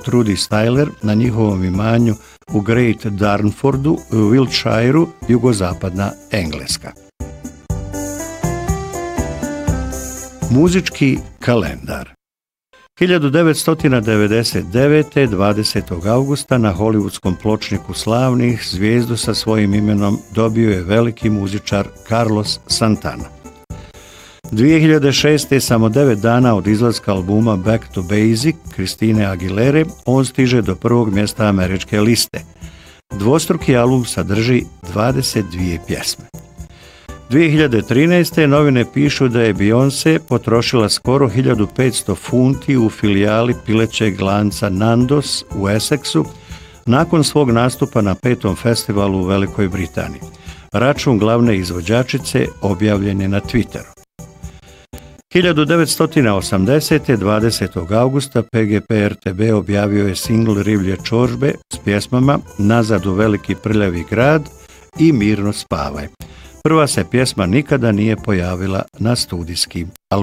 Trudy Styler na njihovom imanju u Great Darnfordu u Wiltshireu, jugozapadna Engleska. Muzički kalendar. 1999. 20. augusta na hollywoodskom pločniku slavnih zvijezdu sa svojim imenom dobio je veliki muzičar Carlos Santana. 2006. samo 9 dana od izlaska albuma Back to Basic Christine Aguilere, on stiže do prvog mjesta američke liste. Dvostruki album sadrži 22 pjesme. 2013. novine pišu da je Beyoncé potrošila skoro 1500 funti u filijali pilećeg lanca Nandos u Essexu nakon svog nastupa na 5. festivalu u Velikoj Britaniji. Račun glavne izvođačice objavljen je na Twitteru. 1980. 20. augusta PGP RTB objavio je singl Rivlje čorbe s pjesmama Nazad u veliki prljavi grad i Mirno spavaj. Prva se pjesma nikada nije pojavila na studijskim albumima.